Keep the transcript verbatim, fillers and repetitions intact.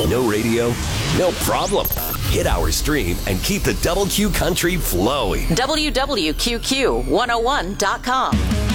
No radio? No problem. Hit our stream and keep the Double Q Country flowing. W W Q Q one oh one dot com.